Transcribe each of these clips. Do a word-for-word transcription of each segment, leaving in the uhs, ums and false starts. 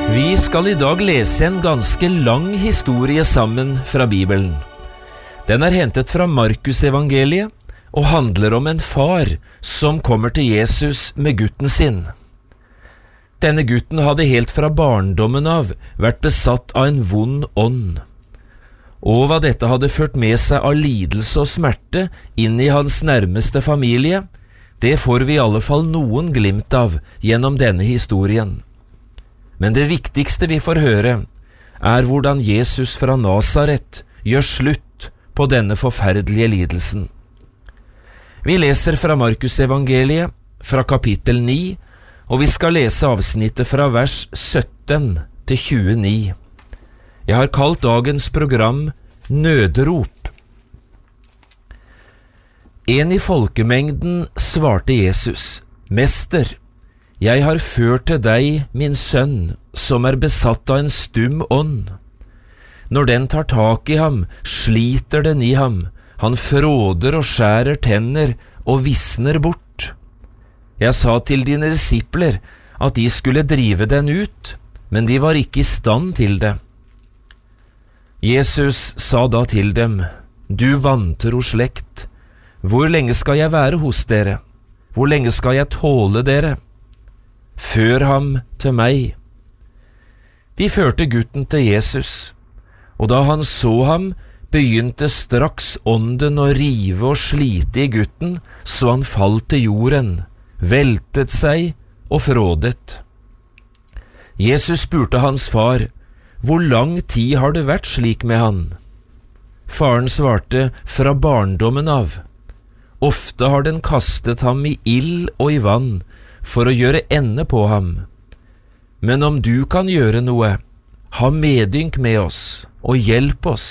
Vi skal i dag lese en ganske lang historie sammen fra Bibelen. Den er hentet fra Markus evangeliet og handler om en far som kommer til Jesus med gutten sin. Denne gutten hadde helt fra barndommen av vært besatt av en vond ånd. Og hva dette hadde ført med seg av lidelse og smerte inn i hans nærmeste familie, det får vi i alle fall noen glimt av gjennom denne historien. Men det viktigste vi får høre, er hvordan Jesus fra Nazaret gjør slutt på denne forferdelige lidelsen. Vi leser fra Markus evangeliet, fra kapittel ni, og vi skal lese avsnittet fra vers sytten til tjueni. Jeg har kalt dagens program Nødrop. En i folkemengden svarte Jesus, «Mester, jeg har ført til deg min sønn, som er besatt av en stum ånd. Når den tar tak i ham, sliter den i ham. Han fråder og skjærer tenner og visner bort. Jeg sa til dine disipler at de skulle drive den ut, men de var ikke i stand til det. Jesus sa da til dem, du vantro slekt, hvor lenge skal jeg være hos dere? Hvor lenge skal jeg tåle dere? Før ham til meg. De førte gutten til Jesus, og da han så ham, begynte straks ånden å rive og slite i gutten, så han falt til jorden, veltet seg og frådet. Jesus spurte hans far, hvor lang tid har det vært slik med han? Faren svarte, fra barndommen av. Ofte har den kastet ham i ild og i vann, for å gjøre ende på ham. Men om du kan gjøre noe, ha medynk med oss og hjelp oss.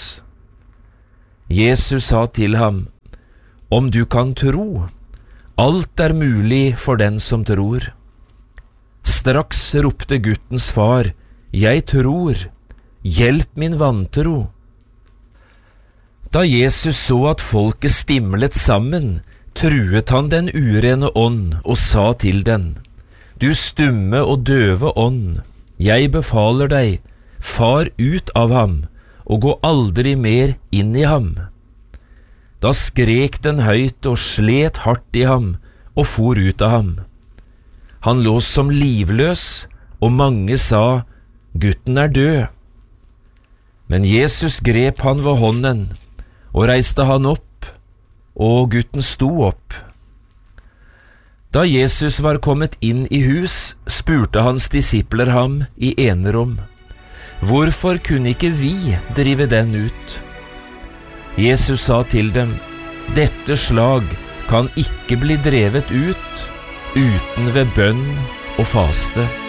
Jesus sa til ham, om du kan tro, alt er mulig for den som tror. Straks ropte guttens far, jeg tror, hjelp min vantro. Da Jesus så at folket stimlet sammen, truet han den urene ånd og sa til den, du stumme og døve ånd, jeg befaler deg, far ut av ham, og gå aldri mer inn i ham. Da skrek den høyt og slet hardt i ham, og for ut av ham. Han lå som livløs, og mange sa, gutten er død. Men Jesus grep han ved hånden, og reiste han opp, og gutten sto opp. Da Jesus var kommet inn i hus, spurte hans disipler ham i enerom, hvorfor kunne ikke vi drive den ut? Jesus sa til dem, dette slag kan ikke bli drevet ut uten ved bønn og faste.